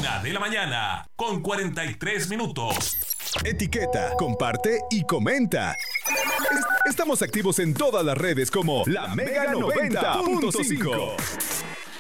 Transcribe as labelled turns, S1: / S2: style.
S1: 1:00 con 43 minutos.
S2: Etiqueta, comparte y comenta. Estamos activos en todas las redes como La Mega 90.5.